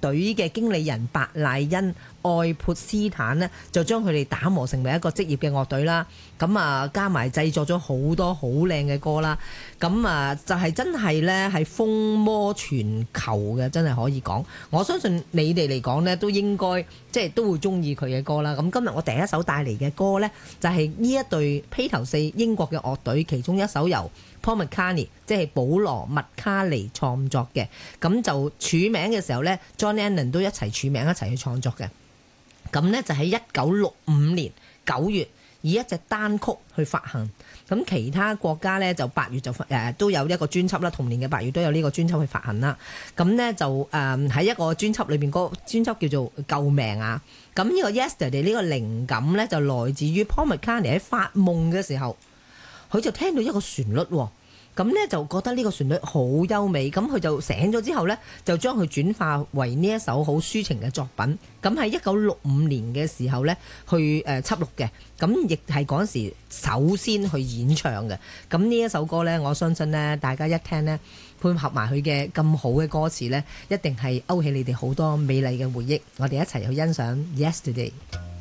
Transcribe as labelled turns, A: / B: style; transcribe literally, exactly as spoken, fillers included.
A: 隊嘅經理人白賴恩愛潑斯坦呢，就將佢哋打磨成為一個職業嘅樂隊啦。咁啊，加埋製作咗好多好靚嘅歌啦。咁啊，就係真係呢，係風靡全球嘅，真係可以講。我相信你哋嚟講呢，都應該即係都會中意佢嘅歌啦。咁今日我第一首帶嚟嘅歌呢，就係呢一隊披頭四英國嘅樂隊其中一首由 Paul McCartney 即係保羅麥卡尼創作嘅。咁就署名嘅時候呢 John Lennon 都一齊署名一齊去創作嘅。咁呢，就喺一九六五年九月以一隻單曲去發行。咁其他國家呢，就八月就誒、呃、都有一個專輯啦，同年嘅八月都有呢個專輯去發行啦。咁呢，就誒喺、呃、一個專輯裏邊，嗰個專輯叫做救命啊。咁呢個 Yesterday 呢個靈感呢，就來自於 Paul McCartney 喺發夢嘅時候，佢就聽到一個旋律喎。咁呢，就覺得呢個旋律好優美，咁佢就醒咗之後呢，就將佢轉化為呢一首好抒情嘅作品。咁喺一九六五年嘅時候呢，去誒輯錄嘅，咁亦係嗰陣時首先去演唱嘅。咁呢一首歌呢，我相信呢，大家一聽呢，配合埋佢嘅咁好嘅歌詞呢，一定係勾起你哋好多美麗嘅回憶。我哋一齊去欣賞 Yesterday。